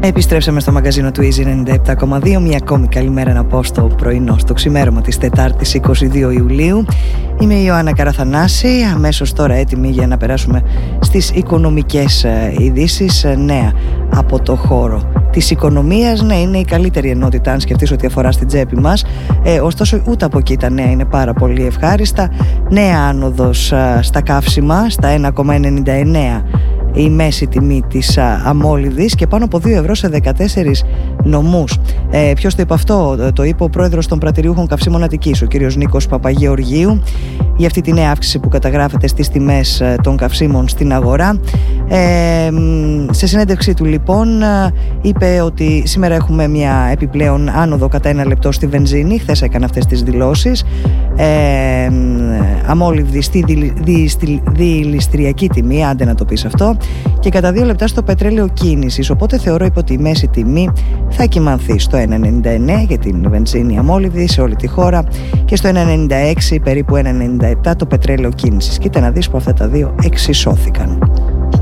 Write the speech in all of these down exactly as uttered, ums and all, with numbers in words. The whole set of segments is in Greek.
Επιστρέψαμε στο μαγκαζίνο του Easy ενενήντα επτά κόμμα δύο. Μια ακόμη καλημέρα να πω στο πρωινό, στο ξημέρωμα της Τετάρτης είκοσι δύο Ιουλίου. Είμαι η Ιωάννα Καραθανάση, αμέσως τώρα έτοιμη για να περάσουμε στις οικονομικές ειδήσεις. Νέα από το χώρο της οικονομίας. Ναι, είναι η καλύτερη ενότητα αν σκεφτείς ότι αφορά στην τσέπη μας. Ε, ωστόσο ούτε από εκεί τα νέα είναι πάρα πολύ ευχάριστα. Νέα άνοδος α, στα καύσιμα στα ένα κόμμα ενενήντα εννέα η μέση τιμή της α, αμόλυβδης και πάνω από δύο ευρώ σε δεκατέσσερις νομούς. Ε, ποιος το είπε αυτό? Το είπε ο πρόεδρος των πρατηριούχων καυσίμων Αττικής, ο κύριος Νίκος Παπαγεωργίου, για αυτή τη νέα αύξηση που καταγράφεται στις τιμές των καυσίμων στην αγορά. Ε, σε συνέντευξή του λοιπόν είπε ότι σήμερα έχουμε μια επιπλέον άνοδο κατά ένα λεπτό στη βενζίνη. Χθες έκανε αυτές τις δηλώσεις. Ε, αμόλυβδη στη διηληστριακή τιμή, άντε να το πεις αυτό, και κατά δύο λεπτά στο πετρέλαιο κίνησης. Οπότε θεωρώ ότι η μέση τιμή θα κυμανθεί στο ένα ενενήντα εννέα για την βενζίνη αμόλυβδη σε όλη τη χώρα και στο ένα ενενήντα έξι περίπου ένα ενενήντα επτά το πετρέλαιο κίνησης. Κοίτα να δεις που αυτά τα δύο εξισώθηκαν.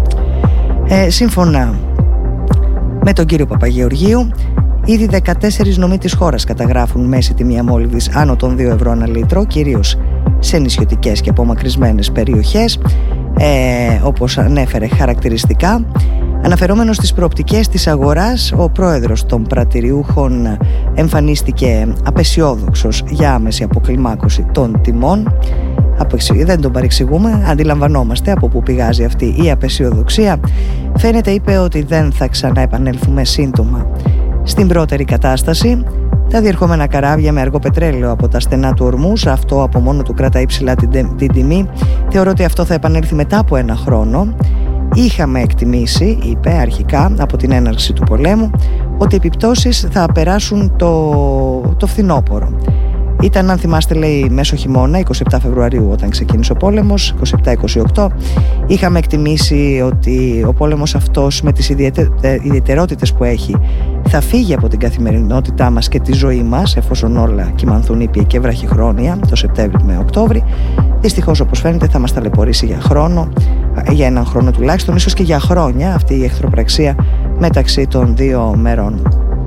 Ε, σύμφωνα με τον κύριο Παπαγεωργίου, ήδη δεκατέσσερις νομοί της χώρας καταγράφουν μέση τιμή αμόλυβδης άνω των δύο ευρώ ανά λίτρο, κυρίως σε νησιωτικές και απομακρυσμένες περιοχές, ε, όπως ανέφερε χαρακτηριστικά. Αναφερόμενος στις προοπτικές της αγοράς, ο πρόεδρος των πρατηριούχων εμφανίστηκε απεσιόδοξος για άμεση αποκλιμάκωση των τιμών. Δεν τον παρεξηγούμε, αντιλαμβανόμαστε από πού πηγάζει αυτή η απεσιοδοξία. Φαίνεται, είπε, ότι δεν θα ξανά επανέλθουμε σύντομα στην πρώτερη κατάσταση. Τα διερχόμενα καράβια με αργό πετρέλαιο από τα στενά του Ορμούς, αυτό από μόνο του κρατάει υψηλά την, την τιμή. Θεωρώ ότι αυτό θα επανέλθει μετά από ένα χρόνο. Είχαμε εκτιμήσει, είπε αρχικά από την έναρξη του πολέμου, ότι οι επιπτώσεις θα περάσουν το, το φθινόπωρο. Ήταν, αν θυμάστε, λέει, μέσω χειμώνα, εικοστή εβδόμη Φεβρουαρίου όταν ξεκίνησε ο πόλεμος, είκοσι επτά είκοσι οκτώ. Είχαμε εκτιμήσει ότι ο πόλεμος αυτός με τις ιδιαιτερότητες που έχει θα φύγει από την καθημερινότητά μας και τη ζωή μας, εφόσον όλα κυμανθούν ήπια και βραχυχρόνια το Σεπτέμβρη με Οκτώβρη. Δυστυχώς, όπως φαίνεται, θα μας ταλαιπωρήσει για χρόνο, για έναν χρόνο τουλάχιστον, ίσως και για χρόνια, αυτή η εχθροπραξία μεταξύ των δύο μερών.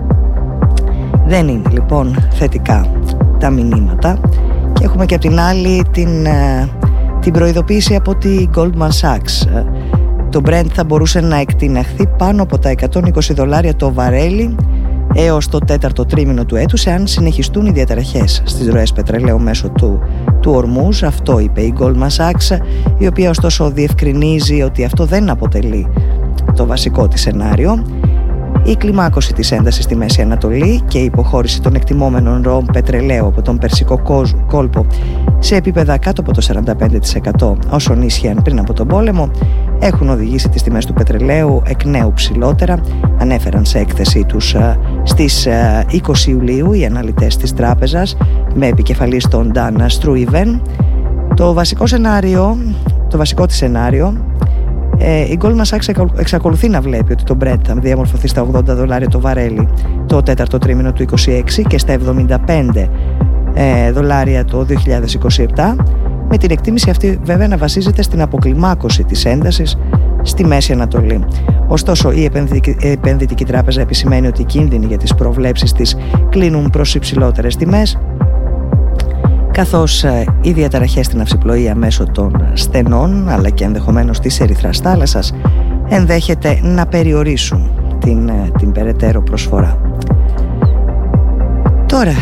Δεν είναι λοιπόν θετικά τα μηνύματα, και έχουμε και από την άλλη την, την προειδοποίηση από τη Goldman Sachs. Το Brent θα μπορούσε να εκτιναχθεί πάνω από τα εκατόν είκοσι δολάρια το βαρέλι έως το τέταρτο τρίμηνο του έτους, εάν συνεχιστούν οι διαταραχές στις ροές πετρελαίου μέσω του, του Ορμούζ. Αυτό είπε η Goldman Sachs, η οποία ωστόσο διευκρινίζει ότι αυτό δεν αποτελεί το βασικό της σενάριο. Η κλιμάκωση της έντασης στη Μέση Ανατολή και η υποχώρηση των εκτιμόμενων ροών πετρελαίου από τον Περσικό κόλπο σε επίπεδα κάτω από το σαράντα πέντε τοις εκατό όσων ίσχυαν πριν από τον πόλεμο έχουν οδηγήσει τις τιμές του πετρελαίου εκ νέου ψηλότερα, ανέφεραν σε έκθεσή τους στις είκοσι Ιουλίου οι αναλυτές της τράπεζας με επικεφαλής τον Ντάν Στρούιβεν. Το βασικό σενάριο, το βασικό της σενάριο, η Goldman Sachs εξακολουθεί να βλέπει ότι το Brent θα διαμορφωθεί στα ογδόντα δολάρια το βαρέλι το τέταρτο τρίμηνο του είκοσι έξι και στα εβδομήντα πέντε δολάρια το δύο χιλιάδες είκοσι επτά, με την εκτίμηση αυτή βέβαια να βασίζεται στην αποκλιμάκωση της έντασης στη Μέση Ανατολή. Ωστόσο, η επενδυτική, επενδυτική τράπεζα επισημαίνει ότι οι κίνδυνοι για τις προβλέψεις της κλείνουν προς υψηλότερες τιμές, καθώς οι διαταραχές στην ναυσιπλοεία μέσω των στενών αλλά και ενδεχομένως της Ερυθράς θάλασσας ενδέχεται να περιορίσουν την, την περαιτέρω προσφορά. Τώρα,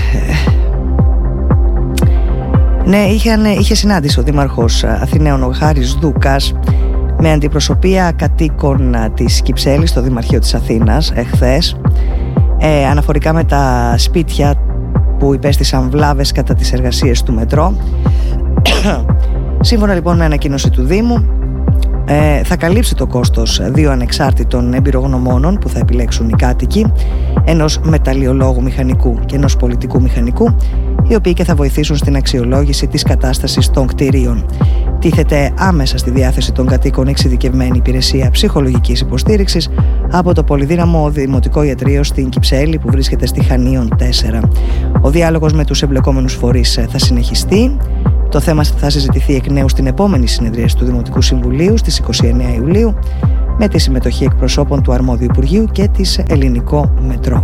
ναι, είχε, είχε συνάντηση ο Δήμαρχος Αθηναίων, ο Χάρης Δούκας, με αντιπροσωπεία κατοίκων της Κυψέλης στο Δημαρχείο της Αθήνας εχθές, ε, αναφορικά με τα σπίτια που υπέστησαν βλάβες κατά τις εργασίες του μετρό. Σύμφωνα λοιπόν με ανακοίνωση του Δήμου, ε, θα καλύψει το κόστος δύο ανεξάρτητων εμπειρογνωμόνων που θα επιλέξουν οι κάτοικοι, ενός μεταλλιολόγου μηχανικού και ενός πολιτικού μηχανικού, οι οποίοι και θα βοηθήσουν στην αξιολόγηση της κατάστασης των κτηρίων. Τίθεται άμεσα στη διάθεση των κατοίκων εξειδικευμένη υπηρεσία ψυχολογικής υποστήριξης από το πολυδύναμο Δημοτικό Ιατρείο στην Κυψέλη που βρίσκεται στη Χανίων τέσσερα. Ο διάλογος με τους εμπλεκόμενους φορείς θα συνεχιστεί. Το θέμα θα συζητηθεί εκ νέου στην επόμενη συνεδρίαση του Δημοτικού Συμβουλίου στις είκοσι εννέα Ιουλίου. με τη συμμετοχή εκπροσώπων του αρμόδιου Υπουργείου και της Ελληνικό Μετρό.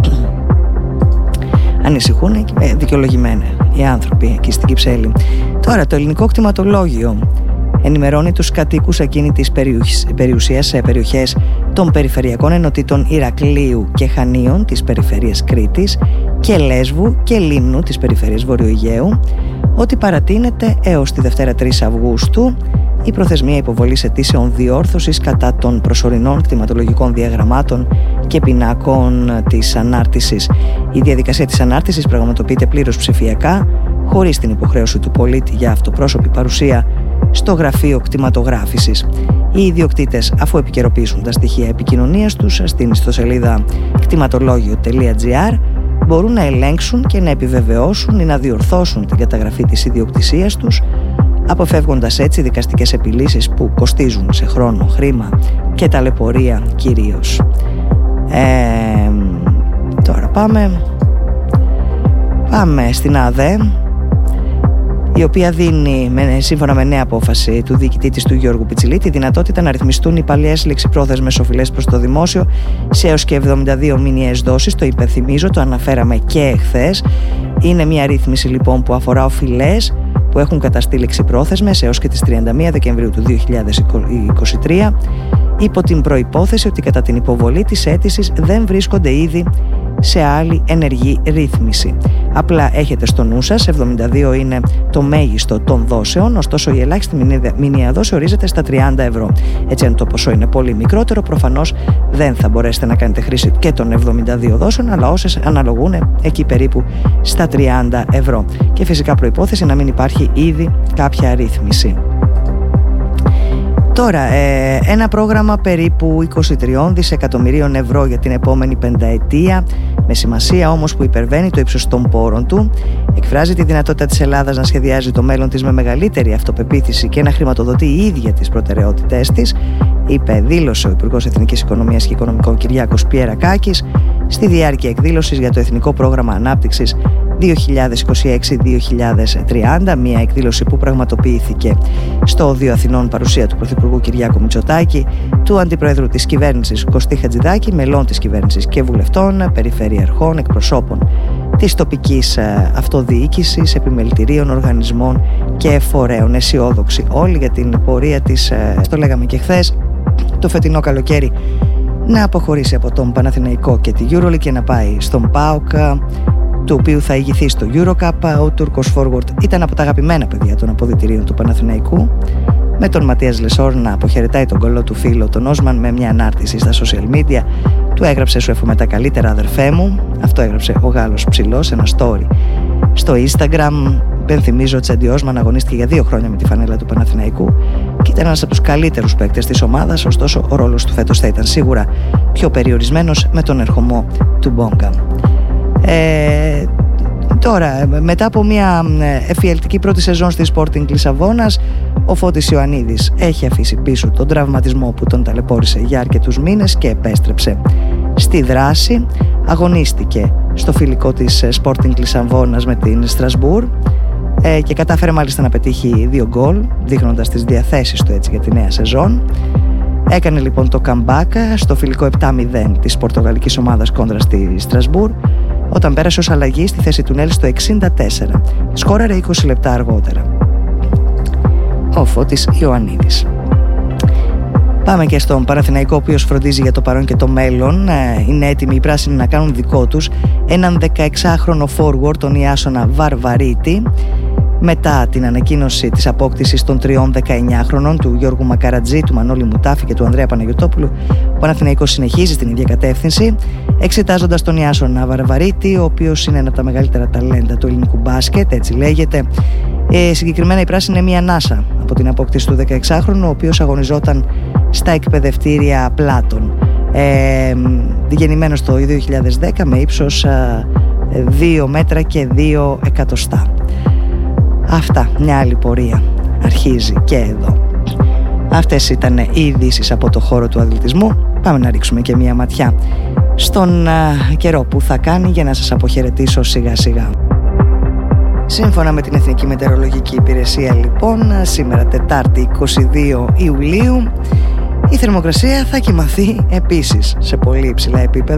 Ανησυχούν ε, δικαιολογημένα οι άνθρωποι εκεί στην Κυψέλη. Τώρα, το ελληνικό κτηματολόγιο ενημερώνει τους κατοίκους ακίνητης περιουσίας σε περιοχές των περιφερειακών ενωτήτων Ηρακλείου και Χανίων της περιφέρειας Κρήτης και Λέσβου και Λίμνου της περιφέρειας Βορειοαιγαίου ότι παρατείνεται έως τη Δευτέρα τρεις Αυγούστου η προθεσμία υποβολής αιτήσεων διόρθωσης κατά των προσωρινών κτηματολογικών διαγραμμάτων και πινάκων της ανάρτησης. Η διαδικασία της ανάρτησης πραγματοποιείται πλήρως ψηφιακά, χωρίς την υποχρέωση του πολίτη για αυτοπρόσωπη παρουσία στο γραφείο κτηματογράφησης. Οι ιδιοκτήτες, αφού επικαιροποιήσουν τα στοιχεία επικοινωνίας τους στην ιστοσελίδα κτηματολόγιο τελεία τζι άρ, μπορούν να ελέγξουν και να επιβεβαιώσουν ή να διορθώσουν την καταγραφή της ιδιοκτησίας τους, αποφεύγοντας έτσι δικαστικές επιλύσεις που κοστίζουν σε χρόνο, χρήμα και ταλαιπωρία κυρίως. Ε, τώρα πάμε, πάμε στην ΑΔΕ, η οποία δίνει, σύμφωνα με νέα απόφαση του διοικητή της του Γιώργου Πιτσιλή, τη δυνατότητα να ρυθμιστούν οι παλιές ληξιπρόθεσμες οφειλές προς το δημόσιο σε έως και εβδομήντα δύο μηνιαίες δόσεις. Το υπενθυμίζω, το αναφέραμε και εχθές. Είναι μια ρύθμιση λοιπόν που αφορά οφειλές που έχουν καταστεί ληξιπρόθεσμες έως και τις τριάντα μία Δεκεμβρίου του δύο χιλιάδες είκοσι τρία, υπό την προϋπόθεση ότι κατά την υποβολή της αίτησης δεν βρίσκονται ήδη σε άλλη ενεργή ρύθμιση. Απλά έχετε στο νου σας, εβδομήντα δύο είναι το μέγιστο των δόσεων, ωστόσο η ελάχιστη μηνιαία δόση ορίζεται στα τριάντα ευρώ. Έτσι, αν το ποσό είναι πολύ μικρότερο, προφανώς δεν θα μπορέσετε να κάνετε χρήση και των εβδομήντα δύο δόσεων, αλλά όσες αναλογούν εκεί περίπου στα τριάντα ευρώ. Και φυσικά προϋπόθεση να μην υπάρχει ήδη κάποια ρύθμιση. Τώρα, ε, ένα πρόγραμμα περίπου είκοσι τρία δισεκατομμυρίων ευρώ για την επόμενη πενταετία, με σημασία όμως που υπερβαίνει το ύψος των πόρων του, εκφράζει τη δυνατότητα της Ελλάδας να σχεδιάζει το μέλλον της με μεγαλύτερη αυτοπεποίθηση και να χρηματοδοτεί η ίδια τις προτεραιότητές της, είπε, δήλωσε ο Υπουργός Εθνικής Οικονομίας και Οικονομικών Κυριάκος Πιερακάκης στη διάρκεια εκδήλωσης για το Εθνικό Πρόγραμμα Ανάπτυξης δύο χιλιάδες είκοσι έξι με δύο χιλιάδες τριάντα, μια εκδήλωση που πραγματοποιήθηκε στο Οδείο Αθηνών παρουσία του Πρωθυπουργού Κυριάκου Μητσοτάκη, του Αντιπροέδρου της Κυβέρνησης Κωστή Χατζηδάκη, μελών της Κυβέρνησης και βουλευτών, περιφερειαρχών, εκπροσώπων της τοπικής αυτοδιοίκησης, επιμελητηρίων, οργανισμών και φορέων. Αισιόδοξοι όλοι για την πορεία της, το λέγαμε και χθες, το φετινό καλοκαίρι να αποχωρήσει από τον Παναθηναϊκό και τη EuroLeague και να πάει στον ΠΑΟΚ, του οποίου θα ηγηθεί στο EuroCup. Ο Τούρκος Forward ήταν από τα αγαπημένα παιδιά των αποδυτηρίων του Παναθηναϊκού, με τον Ματίας Λεσόρ να αποχαιρετάει τον κολλό του φίλο τον Όσμαν με μια ανάρτηση στα social media. Του έγραψε «Σου εύχομαι τα καλύτερα, αδερφέ μου». Αυτό έγραψε ο Γάλλος ψηλός, ένα story στο Instagram. Υπενθυμίζω ότι Τσέντι Όσμαν αγωνίστηκε για δύο χρόνια με τη φανέλα του Παναθηναϊκού και ήταν ένας από τους καλύτερους παίκτες της ομάδας, ωστόσο ο ρόλος του φέτος θα ήταν σίγουρα πιο περιορισμένος με τον ερχομό του Μπόγκα. Ε, τώρα, μετά από μια εφιαλτική πρώτη σεζόν στη Sporting Λισαβόνας, ο Φώτης Ιωαννίδης έχει αφήσει πίσω τον τραυματισμό που τον ταλαιπώρησε για αρκετούς μήνες και επέστρεψε στη δράση. Αγωνίστηκε στο φιλικό της Sporting Λισαβόνας με την Στρασβούρ ε, και κατάφερε μάλιστα να πετύχει δύο γκολ, δείχνοντας τις διαθέσεις του έτσι για τη νέα σεζόν. Έκανε λοιπόν το comeback στο φιλικό επτά μηδέν της πορτογαλικής ομάδας κόντρα στη Στρασβούρ, όταν πέρασε ως αλλαγή στη θέση του Νέλ στο εξήντα τέσσερα. Σκόραρε είκοσι λεπτά αργότερα ο Φώτης Ιωαννίδης. Πάμε και στον Παναθηναϊκό, ο οποίος φροντίζει για το παρόν και το μέλλον. Είναι έτοιμοι οι πράσινοι να κάνουν δικό τους έναν δεκαεξάχρονο forward, τον Ιάσονα Βαρβαρίτη, μετά την ανακοίνωση της απόκτησης των τριών δεκαεννιάχρονων, του Γιώργου Μακαρατζή, του Μανώλη Μουτάφη και του Ανδρέα Παναγιωτόπουλου. Ο Παναθηναϊκός συνεχίζει στην ίδια κατεύθυνση, εξετάζοντας τον Ιάσονα Βαρβαρίτη, ο οποίος είναι ένα από τα μεγαλύτερα ταλέντα του ελληνικού μπάσκετ, έτσι λέγεται. Ε, συγκεκριμένα η πράσινη είναι μια ανάσα από την απόκτηση του δεκαεξάχρονου, ο οποίος αγωνιζόταν στα εκπαιδευτήρια Πλάτων. Ε, γεννημένος το δύο χιλιάδες δέκα με ύψος δύο μέτρα και δύο εκατοστά. Αυτά, μια άλλη πορεία αρχίζει και εδώ. Αυτές ήταν οι ειδήσεις από το χώρο του αθλητισμού. Πάμε να ρίξουμε και μια ματιά στον α, καιρό που θα κάνει για να σας αποχαιρετήσω σιγά σιγά. Σύμφωνα με την Εθνική Μετεωρολογική Υπηρεσία, λοιπόν, σήμερα Τετάρτη είκοσι δύο Ιουλίου, Η θερμοκρασία θα κοιμαθεί επίσης σε πολύ υψηλά επίπεδα.